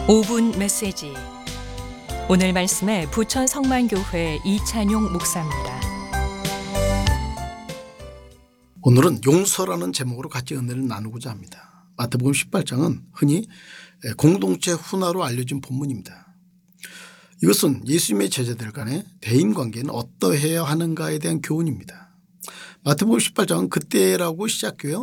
5분 메시지. 오늘 말씀에 부천 성만교회 이찬용 목사입니다. 오늘은 용서라는 제목으로 같이 은혜를 나누고자 합니다. 마태복음 18장은 흔히 공동체 훈화로 알려진 본문입니다. 이것은 예수님의 제자들 간의 대인관계는 어떠해야 하는가에 대한 교훈입니다. 마태복음 18장은 그때라고 시작해요.